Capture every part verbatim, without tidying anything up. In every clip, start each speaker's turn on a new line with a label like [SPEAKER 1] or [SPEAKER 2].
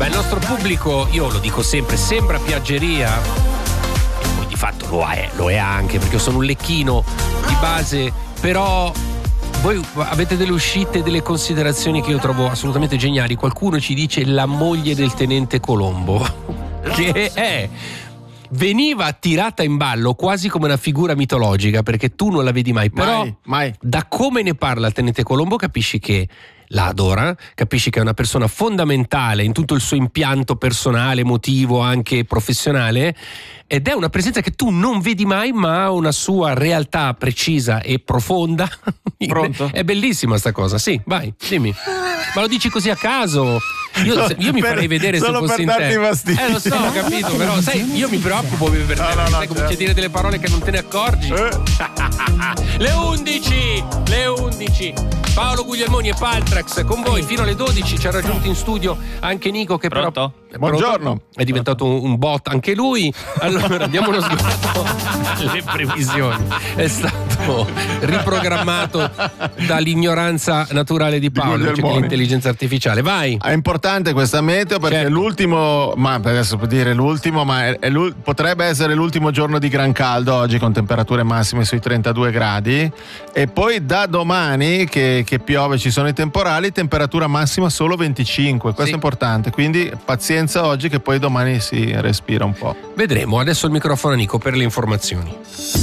[SPEAKER 1] Beh, il nostro pubblico, io lo dico sempre, sembra piaggeria, e poi di fatto lo è, lo è anche, perché io sono un lecchino di base, però voi avete delle uscite, delle considerazioni che io trovo assolutamente geniali. Qualcuno ci dice la moglie del tenente Colombo, che è... veniva attirata in ballo quasi come una figura mitologica, perché tu non la vedi mai, però
[SPEAKER 2] mai, mai.
[SPEAKER 1] Da come ne parla il tenente Colombo capisci che la adora, capisci che è una persona fondamentale in tutto il suo impianto personale, emotivo, anche professionale, ed è una presenza che tu non vedi mai, ma ha una sua realtà precisa e profonda.
[SPEAKER 2] Pronto?
[SPEAKER 1] È bellissima sta cosa, sì, vai, dimmi. Ma lo dici così a caso? Io,
[SPEAKER 2] No,
[SPEAKER 1] io mi
[SPEAKER 2] per,
[SPEAKER 1] farei vedere se
[SPEAKER 2] solo
[SPEAKER 1] fossi
[SPEAKER 2] per
[SPEAKER 1] in te.
[SPEAKER 2] darti fastidio.
[SPEAKER 1] Eh, lo so, ho capito, però sai, io mi preoccupo per te,
[SPEAKER 2] No, no,
[SPEAKER 1] perché
[SPEAKER 2] no,
[SPEAKER 1] sai, cominci
[SPEAKER 2] certo.
[SPEAKER 1] a dire delle parole che non te ne accorgi.
[SPEAKER 2] Eh.
[SPEAKER 1] Le undici, le undici. Paolo Guglielmoni e Paltrax con voi fino alle dodici. Ci ha raggiunto in studio anche Nico, che
[SPEAKER 3] Pronto?
[SPEAKER 1] però è
[SPEAKER 2] Buongiorno.
[SPEAKER 1] pronto. È diventato un, un bot anche lui. Allora diamo uno sguardo alle previsioni. È stato riprogrammato dall'ignoranza naturale di Paolo, invece che
[SPEAKER 2] Guglielmoni.
[SPEAKER 1] l'intelligenza artificiale. Vai.
[SPEAKER 2] È importante questa meteo perché
[SPEAKER 1] Certo.
[SPEAKER 2] è l'ultimo, ma adesso può dire l'ultimo, ma è, è l'ul- potrebbe essere l'ultimo giorno di gran caldo oggi, con temperature massime sui trentadue gradi, e poi da domani che, che piove, ci sono i temporali, temperatura massima solo venticinque. Questo
[SPEAKER 1] Sì.
[SPEAKER 2] è importante, quindi pazienza oggi, che poi domani si respira un po'.
[SPEAKER 1] Vedremo. Adesso il microfono a Nico per le informazioni.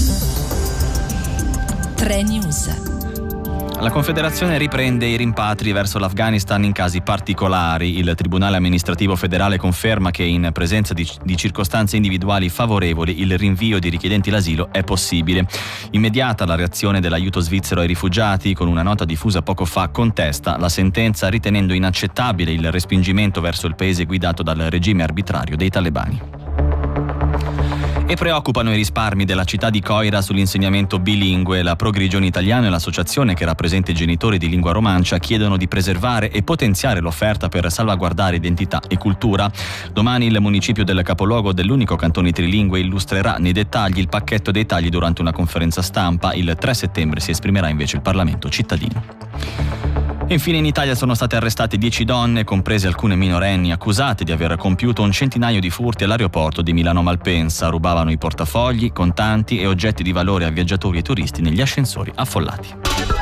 [SPEAKER 4] tre News.
[SPEAKER 3] La Confederazione riprende i rimpatri verso l'Afghanistan in casi particolari. Il Tribunale amministrativo federale conferma che in presenza di, di circostanze individuali favorevoli il rinvio di richiedenti l'asilo è possibile. Immediata la reazione dell'aiuto svizzero ai rifugiati, con una nota diffusa poco fa contesta la sentenza, ritenendo inaccettabile il respingimento verso il paese guidato dal regime arbitrario dei talebani. E preoccupano i risparmi della città di Coira sull'insegnamento bilingue. La Progrigione Italiano e l'associazione che rappresenta i genitori di lingua romancia chiedono di preservare e potenziare l'offerta per salvaguardare identità e cultura. Domani il municipio del capoluogo dell'unico cantone trilingue illustrerà nei dettagli il pacchetto dei tagli durante una conferenza stampa. Il tre settembre si esprimerà invece il Parlamento cittadino. E infine in Italia sono state arrestate dieci donne, comprese alcune minorenni, accusate di aver compiuto un centinaio di furti all'aeroporto di Milano Malpensa. Rubavano i portafogli, contanti e oggetti di valore a viaggiatori e turisti negli ascensori affollati.